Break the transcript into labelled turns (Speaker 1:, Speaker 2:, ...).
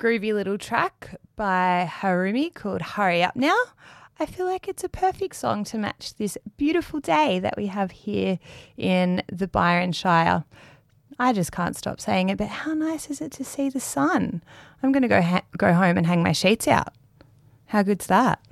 Speaker 1: groovy little track by Harumi called Hurry Up Now. I feel like it's a perfect song to match this beautiful day that we have here in the Byron Shire. I just can't stop saying it, but how nice is it to see the sun? I'm going to go home and hang my sheets out. How good's that?